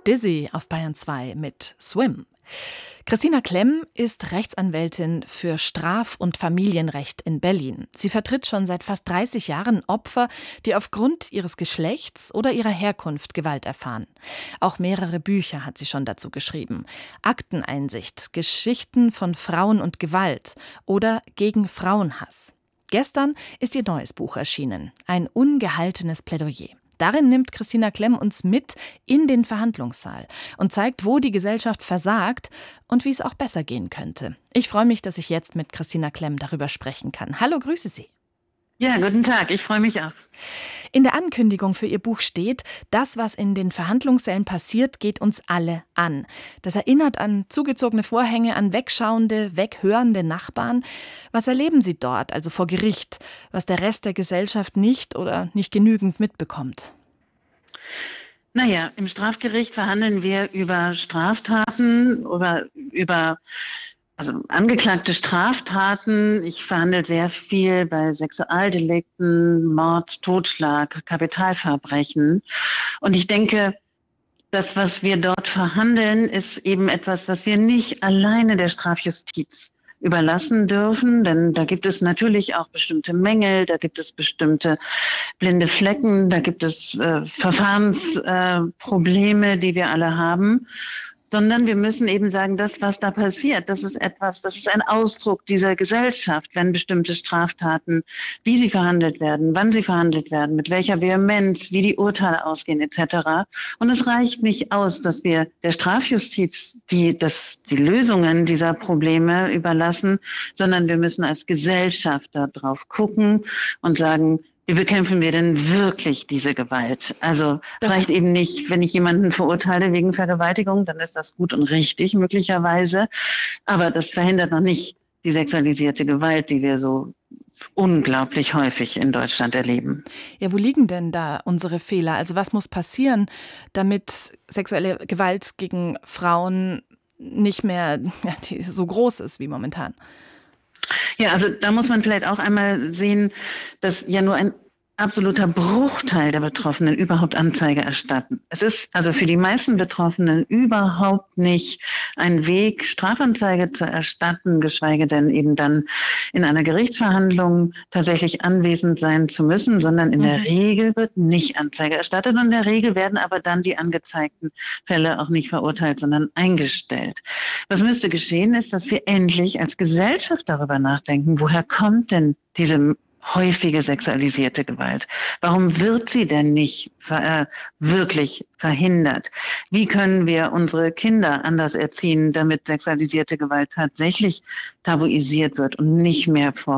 Dizzy auf Bayern 2 mit Swim. Christina Klemm ist Rechtsanwältin für Straf- und Familienrecht in Berlin. Sie vertritt schon seit fast 30 Jahren Opfer, die aufgrund ihres Geschlechts oder ihrer Herkunft Gewalt erfahren. Auch mehrere Bücher hat sie schon dazu geschrieben. Akteneinsicht, Geschichten von Frauen und Gewalt oder gegen Frauenhass. Gestern ist ihr neues Buch erschienen, ein ungehaltenes Plädoyer. Darin nimmt Christina Klemm uns mit in den Verhandlungssaal und zeigt, wo die Gesellschaft versagt und wie es auch besser gehen könnte. Ich freue mich, dass ich jetzt mit Christina Klemm darüber sprechen kann. Hallo, grüße Sie. Ja, guten Tag, ich freue mich auch. In der Ankündigung für Ihr Buch steht, das, was in den Verhandlungssälen passiert, geht uns alle an. Das erinnert an zugezogene Vorhänge, an wegschauende, weghörende Nachbarn. Was erleben Sie dort, also vor Gericht, was der Rest der Gesellschaft nicht oder nicht genügend mitbekommt? Naja, im Strafgericht verhandeln wir über Straftaten oder über angeklagte Straftaten. Ich verhandle sehr viel bei Sexualdelikten, Mord, Totschlag, Kapitalverbrechen. Und ich denke, das, was wir dort verhandeln, ist eben etwas, was wir nicht alleine der Strafjustiz überlassen dürfen, denn da gibt es natürlich auch bestimmte Mängel, da gibt es bestimmte blinde Flecken, da gibt es Verfahrensprobleme, die wir alle haben. Sondern wir müssen eben sagen, das, was da passiert, das ist ein Ausdruck dieser Gesellschaft, wenn bestimmte Straftaten, wie sie verhandelt werden, wann sie verhandelt werden, mit welcher Vehemenz, wie die Urteile ausgehen, etc. Und es reicht nicht aus, dass wir der Strafjustiz die Lösungen dieser Probleme überlassen, sondern wir müssen als Gesellschaft darauf gucken und sagen, wie bekämpfen wir denn wirklich diese Gewalt? Also es reicht eben nicht, wenn ich jemanden verurteile wegen Vergewaltigung, dann ist das gut und richtig möglicherweise. Aber das verhindert noch nicht die sexualisierte Gewalt, die wir so unglaublich häufig in Deutschland erleben. Ja, wo liegen denn da unsere Fehler? Also was muss passieren, damit sexuelle Gewalt gegen Frauen nicht mehr so groß ist wie momentan? Ja, also da muss man vielleicht auch einmal sehen, dass ja nur ein absoluter Bruchteil der Betroffenen überhaupt Anzeige erstatten. Es ist also für die meisten Betroffenen überhaupt nicht ein Weg, Strafanzeige zu erstatten, geschweige denn eben dann in einer Gerichtsverhandlung tatsächlich anwesend sein zu müssen, sondern in der Regel wird nicht Anzeige erstattet und in der Regel werden aber dann die angezeigten Fälle auch nicht verurteilt, sondern eingestellt. Was müsste geschehen, ist, dass wir endlich als Gesellschaft darüber nachdenken, woher kommt denn diese häufige sexualisierte Gewalt? Warum wird sie denn nicht wirklich verhindert? Wie können wir unsere Kinder anders erziehen, damit sexualisierte Gewalt tatsächlich tabuisiert wird und nicht mehr